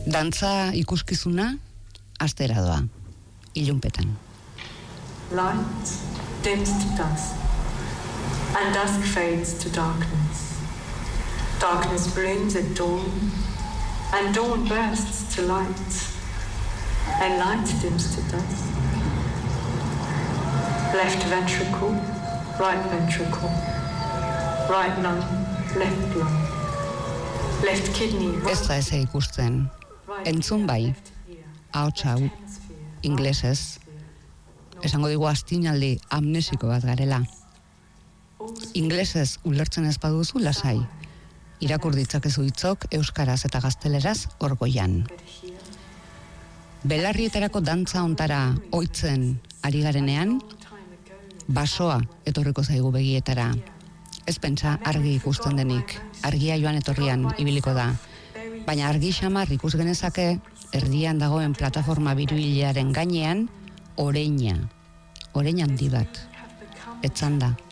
Dantza ikuskizuna astera doa, ilunpetan. Light dims to dusk, and dusk fades to darkness. Darkness blooms at dawn, and dawn bursts to light, and light dims to dusk. Left ventricle, right ventricle, right lung, left lung, left kidney. Ez da eze ikusten, entzun bai, ahots hau, inglesez, esango digu astinaldi amnesiko bat garela. Inglesez ulertzen ez baduzu lasai, irakur ditzakezu hitzok euskaraz eta gazteleraz orgoian. Belarrietarako dantza ontara ohitzen ari garenean, basoa etorriko zaigu begietara. Ez pentsa argi ikusten denik, argia joan etorrian ibiliko da. Baina argi xamar ikus genezake erdian dagoen plataforma biruilearen gainean oreina handi bat. Etzanda,